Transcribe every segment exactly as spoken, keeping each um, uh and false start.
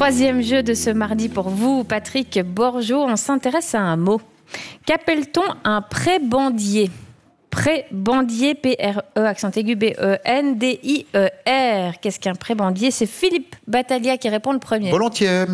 Troisième jeu de ce mardi pour vous, Patrick Borjo. On s'intéresse à un mot. Qu'appelle-t-on un prébendier ? Prébendier, P R E, accent aigu, B E N D I E R. Qu'est-ce qu'un prébendier ? C'est Philippe Battaglia qui répond le premier. Volontiers.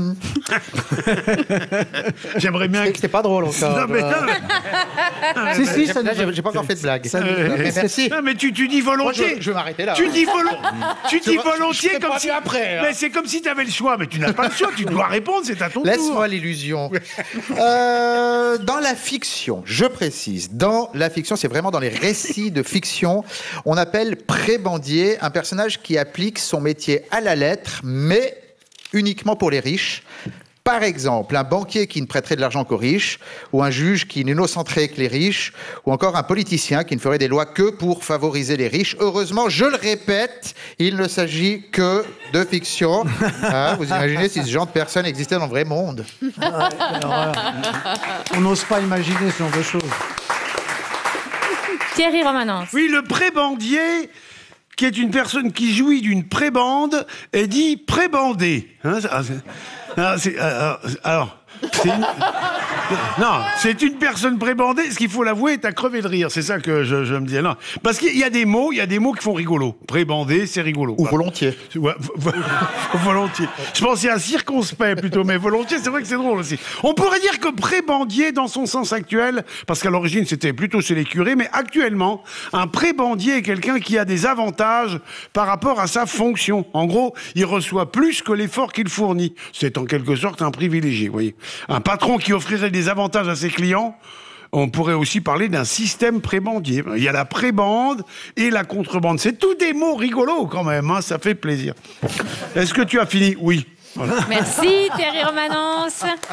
J'aimerais bien. C'était pas drôle encore. Non, mais, non, mais... si, si, ça, là, j'ai, j'ai pas encore fait de blague. Ça, euh, mais merci. Non, mais tu, tu dis volontiers. Moi, je, je vais m'arrêter là. Tu dis, volo... tu dis volontiers je comme si. après, hein. Mais c'est comme si tu avais le choix. Mais tu n'as pas le choix. Tu dois répondre. C'est à ton Laisse-moi tour. Laisse-moi l'illusion. euh, dans la fiction, je précise, dans la fiction, c'est vraiment dans les récits de fiction, on appelle prébendier un personnage qui applique son métier à la lettre, mais uniquement pour les riches. Par exemple, un banquier qui ne prêterait de l'argent qu'aux riches, ou un juge qui n'innocenterait que les riches, ou encore un politicien qui ne ferait des lois que pour favoriser les riches. Heureusement, je le répète, il ne s'agit que de fiction. Hein, vous imaginez si ce genre de personnes existait dans le vrai monde. Ah, on n'ose pas imaginer ce genre de choses. Thierry Romanens. Oui, le prébendier, qui est une personne qui jouit d'une prébande, est dit prébandé. Hein, c'est, c'est, alors, alors, c'est une... Non, c'est une personne prébandée. Ce qu'il faut l'avouer, t'as crevé de rire. C'est ça que je, je me disais. Non, parce qu'il y a des mots, il y a des mots qui font rigolo. Prébandé, c'est rigolo. Ou volontiers. Ouais, volontiers. Je pensais à circonspect plutôt, mais volontiers, c'est vrai que c'est drôle aussi. On pourrait dire que prébendier, dans son sens actuel, parce qu'à l'origine c'était plutôt chez les curés, mais actuellement, un prébendier est quelqu'un qui a des avantages par rapport à sa fonction. En gros, il reçoit plus que l'effort qu'il fournit. C'est en quelque sorte un privilégié, vous voyez. Un patron qui offrirait des avantages à ses clients, on pourrait aussi parler d'un système prébendier. Il y a la prébande et la contrebande. C'est tous des mots rigolos quand même, hein, ça fait plaisir. Est-ce que tu as fini ? Oui. Voilà. Merci Thierry Romanens.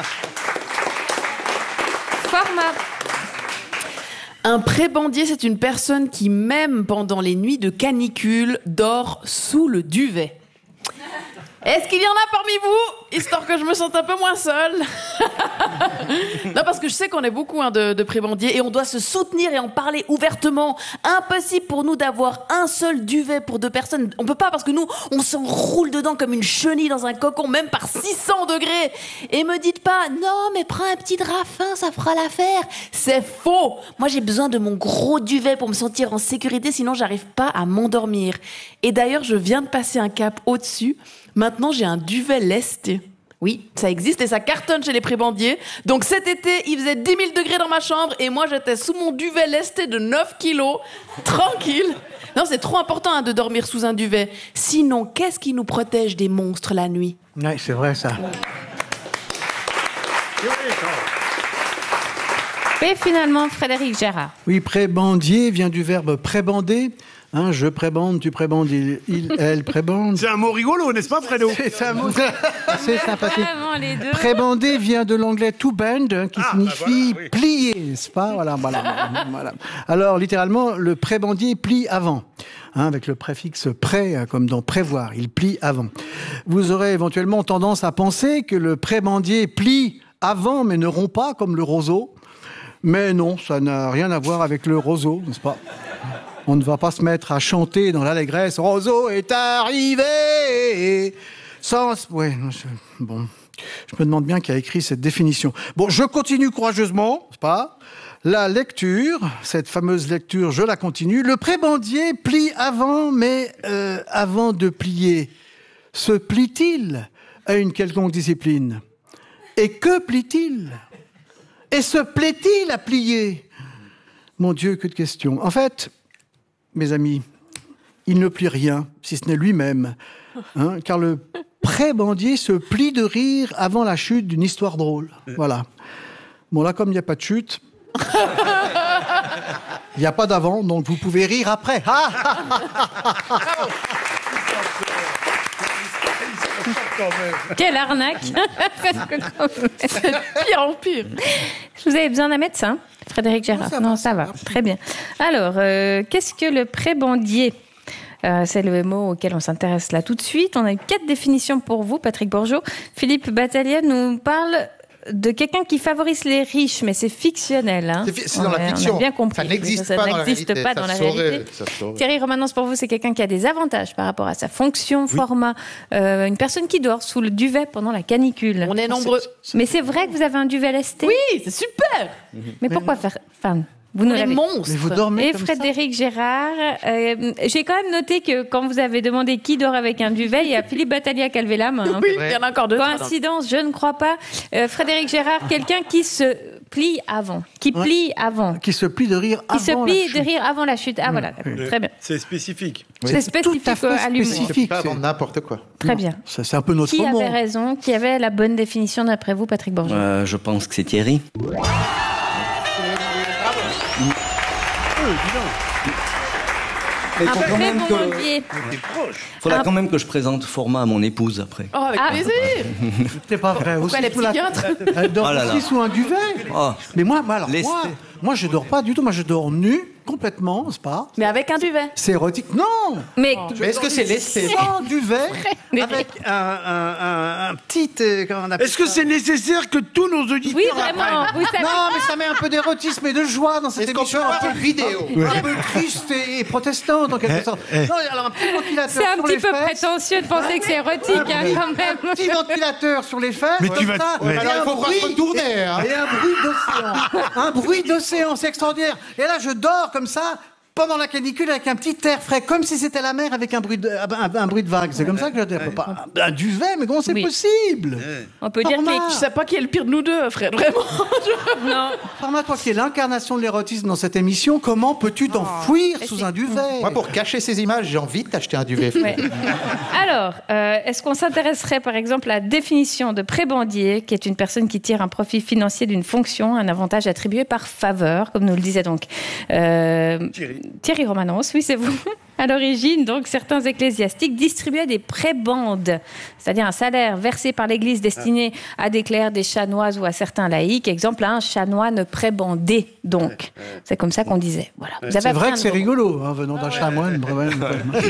Format. Un prébendier, c'est une personne qui, même pendant les nuits de canicule, dort sous le duvet. Est-ce qu'il y en a parmi vous, histoire que je me sente un peu moins seule? Non, parce que je sais qu'on est beaucoup hein, de, de prébendiers et on doit se soutenir et en parler ouvertement. Impossible pour nous d'avoir un seul duvet pour deux personnes. On peut pas parce que nous, on s'enroule dedans comme une chenille dans un cocon, même par six cents degrés. Et me dites pas, non, mais prends un petit drap fin, ça fera l'affaire. C'est faux. Moi, j'ai besoin de mon gros duvet pour me sentir en sécurité, sinon j'arrive pas à m'endormir. Et d'ailleurs, je viens de passer un cap au-dessus. Maintenant, j'ai un duvet lesté. Oui, ça existe et ça cartonne chez les prébendiers. Donc cet été, il faisait dix mille degrés dans ma chambre et moi, j'étais sous mon duvet lesté de neuf kilos, tranquille. Non, c'est trop important hein, de dormir sous un duvet. Sinon, qu'est-ce qui nous protège des monstres la nuit ? Oui, c'est vrai ça. Et finalement, Frédéric Gérard. Oui, prébendier vient du verbe prébander. Hein, je prébande, tu prébandes, il, il, elle prébande. C'est un mot rigolo, n'est-ce pas, Fredo ? C'est un mot assez sympathique. Vraiment, les deux. Prébander vient de l'anglais to bend, hein, qui ah, signifie bah voilà, oui. plier, n'est-ce pas ? Voilà, voilà, voilà. Alors, littéralement, le prébendier plie avant, hein, avec le préfixe pré, comme dans prévoir, il plie avant. Vous aurez éventuellement tendance à penser que le prébendier plie avant, mais ne rompt pas, comme le roseau. Mais non, ça n'a rien à voir avec le roseau, n'est-ce pas ? On ne va pas se mettre à chanter dans l'allégresse. Roseau est arrivé. Sans. Ouais, je... bon. Je me demande bien qui a écrit cette définition. Bon, je continue courageusement, n'est-ce pas ? La lecture, cette fameuse lecture, je la continue. Le prébendier plie avant, mais euh, avant de plier, se plie-t-il à une quelconque discipline ? Et que plie-t-il ? Et se plaît-il à plier ? Mon Dieu, que de questions. En fait, mes amis, il ne plie rien, si ce n'est lui-même, hein, car le prébendier se plie de rire avant la chute d'une histoire drôle. Voilà. Bon, là, comme il n'y a pas de chute, il n'y a pas d'avant, donc vous pouvez rire après. Ah Quelle arnaque. C'est pire en pire. Vous avez besoin d'un médecin, Frédéric Gérard ? Non, ça va, non, ça va. Très bien. Alors, euh, qu'est-ce que le prébendier ? euh, C'est le mot auquel on s'intéresse là tout de suite. On a eu quatre définitions pour vous, Patrick Borjo. Philippe Battaglia nous parle de quelqu'un qui favorise les riches, mais c'est fictionnel. Hein. C'est, fi- c'est On dans a- la on a fiction. bien compris. Ça n'existe Ça pas dans la n'existe réalité. pas Ça dans la saurait, réalité. ça saurait. Thierry Romanence, pour vous, c'est quelqu'un qui a des avantages par rapport à sa fonction, format. Euh, une personne qui dort sous le duvet pendant la canicule. On est nombreux. Mais c'est vrai que vous avez un duvet lesté. Oui, c'est super. Mais pourquoi faire enfin, vous nous On est l'avez. monstres. Mais vous dormez Et comme Frédéric Gérard, euh, j'ai quand même noté que quand vous avez demandé qui dort avec un duvet, il y a Philippe Battaglia qui a levé la main. hein. Oui, il y en a encore deux. Coïncidence, je ne crois pas. Euh, Frédéric Gérard, quelqu'un qui se plie avant, qui Ouais. plie avant, ça. Qui se plie de rire qui se avant la plie de chute. rire avant la chute. Ah voilà, très bien. C'est spécifique. C'est spécifique tout à fait à l'humour. spécifique. Pas c'est- avant n'importe quoi. Très bien. Ça, c'est un peu notre Qui moment. avait raison? Qui avait la bonne définition d'après vous, Patrick Bourgeois? Euh, je pense que c'est Thierry. Mais Un faut quand très même bon que, banquier. faudra Un- quand même que je présente format à mon épouse après. Oh, avec Ah. plaisir. C'est pas vrai. Pourquoi Aussi les sous la- psychiatres Elle dort Oh là là. aussi sous un duvet. Oh, Mais moi, moi, alors, Lesté. moi, moi, je dors pas du tout. Moi, je dors nu, complètement, c'est pas. Mais avec un duvet. C'est érotique. Non. Mais Mais est-ce que c'est lesté? Sans duvet, Mais- avec un, un, un, un petit. euh, comment on appelle Est-ce que ça c'est nécessaire que tous nos auditeurs oui, vraiment, vous savez. Non, mais ça met un peu d'érotisme et de joie dans cette Est-ce qu'on émission. peut avoir un une peu- vidéo? Un peu triste et, et protestante en quelque sorte. eh. Non, alors un petit ventilateur C'est un sur petit les peu fesses. prétentieux de penser que c'est érotique, hein, quand Un même. petit ventilateur sur les fesses. Mais comme tu vas- ça, ouais. et Alors, un il faut pas bruit- se retourner. Hein. Et un bruit d'océan. Un bruit d'océan, c'est extraordinaire. Et là, je dors comme ça, pendant la canicule, avec un petit air frais, comme si c'était la mer avec un bruit de, un, un bruit de vague. C'est comme ça que je dors. Pas un duvet, mais comment c'est Oui. possible On peut dire que Format. Je sais pas qui est le pire de nous deux, Fred, vraiment. non. Format, toi qui es l'incarnation de l'érotisme dans cette émission, comment peux-tu t'enfouir sous un duvet Moi, pour cacher ces images, j'ai envie de t'acheter un duvet. Ouais. Alors, euh, est-ce qu'on s'intéresserait par exemple à la définition de prébendier, qui est une personne qui tire un profit financier d'une fonction, un avantage attribué par faveur, comme nous le disait donc euh, Thierry. Thierry Romanence, oui c'est vous. À l'origine, donc, certains ecclésiastiques distribuaient des prébendes, c'est-à-dire un salaire versé par l'Église destiné à des clercs, des chanoines ou à certains laïcs. Exemple, un chanoine prébandé, donc. C'est comme ça qu'on disait. Voilà. Vous avez C'est appris vrai un que c'est nouveau mot. rigolo, hein, venant d'un chamoine. vraiment.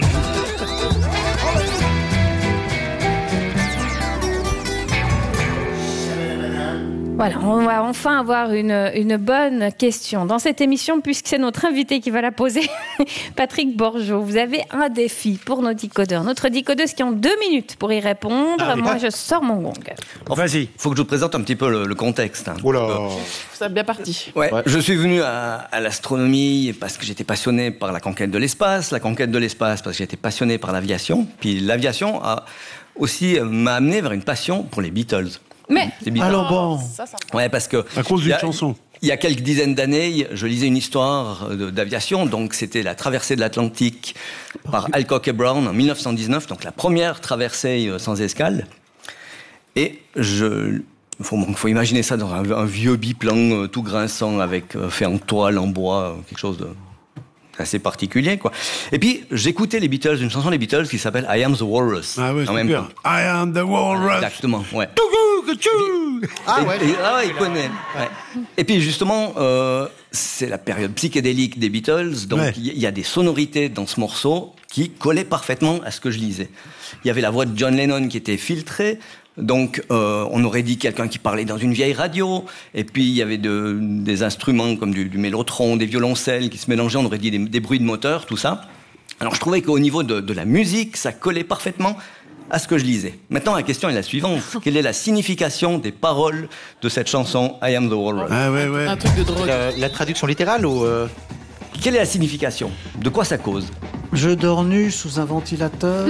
Voilà, on va enfin avoir une, une bonne question dans cette émission, puisque c'est notre invité qui va la poser, Patrick Bourgeois. Vous avez un défi pour nos décodeurs. Notre décodeuse qui ont deux minutes pour y répondre. Ah oui. Moi, je sors mon gong. Vas-y. Il faut que je vous présente un petit peu le, le contexte. hein. Oh là. C'est bien parti. Ouais, Ouais. je suis venu à, à l'astronomie parce que j'étais passionné par la conquête de l'espace, la conquête de l'espace parce que j'étais passionné par l'aviation, puis l'aviation a aussi euh, m'a amené vers une passion pour les Beatles. Mais Les Beatles. Alors bon, Ça, ça. Ouais, parce que À cause il y d'une a- chanson. Il y a quelques dizaines d'années, je lisais une histoire de- d'aviation, donc c'était la traversée de l'Atlantique par Alcock et Brown en mille neuf cent dix-neuf, donc la première traversée euh, sans escale. Et je, faut, faut imaginer ça dans un, un vieux biplan euh, tout grinçant avec euh, fait en toile, en bois, euh, quelque chose de assez particulier, quoi. Et puis j'écoutais les Beatles, une chanson des Beatles qui s'appelle I Am the Walrus. Ah ouais, en même super. temps. I am the walrus. Exactement, ouais. Toucou, que tchou. Ah Et- ouais. et- ah ouais, il connaît. ouais. Et puis justement, euh, c'est la période psychédélique des Beatles, donc Ouais. il y, y a des sonorités dans ce morceau qui collaient parfaitement à ce que je lisais. Il y avait la voix de John Lennon qui était filtrée, donc euh, on aurait dit quelqu'un qui parlait dans une vieille radio, et puis il y avait de- des instruments comme du, du mélotron, des violoncelles qui se mélangeaient, on aurait dit des, des bruits de moteur, tout ça. Alors je trouvais qu'au niveau de, de la musique, ça collait parfaitement à ce que je lisais. Maintenant, la question est la suivante. Quelle est la signification des paroles de cette chanson I Am the Walrus? Ah ouais, ouais. Un truc de drogue. La, la traduction littérale ou euh, Quelle est la signification? De quoi ça cause? je dors nu sous un ventilateur.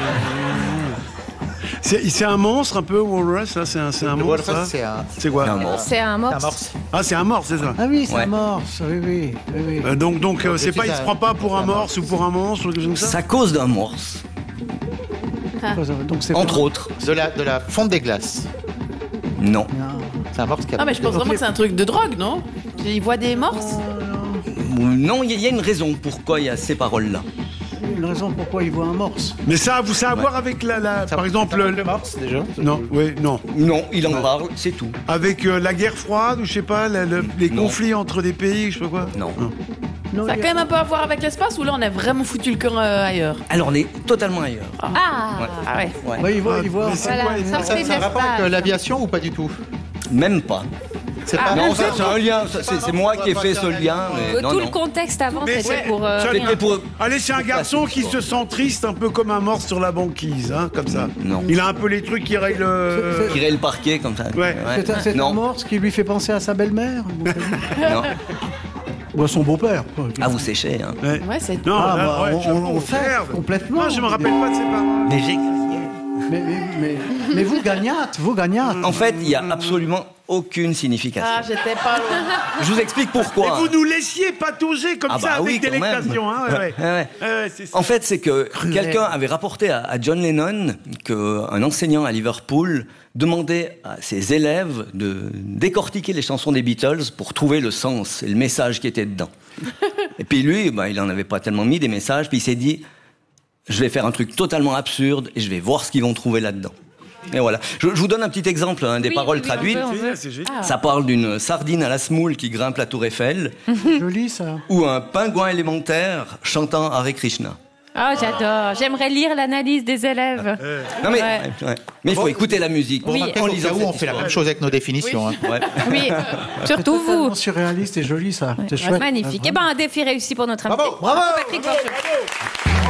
C'est c'est un monstre un peu, Walrus, là, c'est un, c'est un le monstre, Walrus, ça c'est un, C'est quoi Un morse. c'est un c'est un morse. morse. Ah, c'est un morse, c'est ça. Ah oui, c'est Ouais. un morse. Oui, oui, oui, oui. Euh, donc, donc euh, c'est c'est pas, il ça. se prend pas pour un morse ou pour un monstre ou quelque chose comme ça. Ça cause d'un morse, Donc c'est entre pas- autres. De la, de la fonte des glaces. Non. C'est un morse qui a. Ah, mais je pense vraiment que c'est un truc de drogue, non Il voit des morses. Non, il y, a- il y a une raison pourquoi il y a ces paroles-là. Une raison pourquoi il voit un morse. Mais ça, a- ça a à voir avec la, la Ça- par exemple, ça le, le morse déjà. non, oui, non, Non, il en parle, c'est tout. avec euh, la guerre froide ou je sais pas, la- le- les Non. conflits entre des pays, je sais pas quoi. Non. Non, Ça a il y quand même un peu à voir avec l'espace ou là on a vraiment foutu le camp euh, ailleurs Alors, on est totalement ailleurs. Ah, Ouais. Ah ouais. Ouais. Ouais, il voit, il voit. Mais c'est Voilà, quoi, les- ça Ça, fait ça a un rapport avec euh, l'aviation ou pas du tout? Même pas. C'est Ah, pas Non, ça, c'est un lien. ça, C'est c'est moi qui ai fait ce lien. Mais Euh, non, Tout non. le contexte avant, Mais c'était c'est- pour euh, ça- rien. C'était pour. Allez, c'est un garçon qui se sent triste, un peu comme un mort sur la banquise, hein, comme ça. Non. Il a un peu les trucs qui règlent. euh, Tirer le parquet comme ça. Ouais. C'est un, c'est un Non, mort, ce qui lui fait penser à sa belle-mère non. ou à son beau-père. Ah, vous séchez, hein. Ouais. Ouais, c'est. Non, Ah, là, bah, ouais, on- j'avoue, on fait merde. complètement. Moi, je me rappelle pas de ses paroles. Mais j'ai. Mais, mais, mais, mais vous gagnate, vous gagnate. En fait, il n'y a absolument aucune signification. Ah, j'étais pas loin. Je vous explique Et pourquoi. vous nous laissiez patauger comme Ah ça bah avec oui, quand délectation, même. hein, ouais, ouais. Ouais, ouais. Ouais, ouais, c'est ça. En fait, c'est que quelqu'un avait rapporté à, à John Lennon qu'un enseignant à Liverpool demandait à ses élèves de décortiquer les chansons des Beatles pour trouver le sens et le message qui était dedans. Et puis lui, bah, il n'en avait pas tellement mis des messages, puis il s'est dit, je vais faire un truc totalement absurde et je vais voir ce qu'ils vont trouver là-dedans. Et voilà. Je, je vous donne un petit exemple, hein, des Oui, paroles oui, on traduites. veut, on veut. C'est génial. Ça parle d'une sardine à la semoule qui grimpe la tour Eiffel Joli ça. ou un pingouin élémentaire chantant Hare Krishna. Oh, j'adore. J'aimerais lire l'analyse des élèves. Non mais, Ouais. ouais. mais il faut écouter la musique. Oui. en Au lisant cas où, cette on fait la histoire. même chose avec nos définitions. hein. Ouais. Oui, surtout vous. Totalement surréaliste et joli ça. C'est chouette. Magnifique. Eh ben, un défi réussi pour notre invité. Bravo, bravo, Patrick Borchio.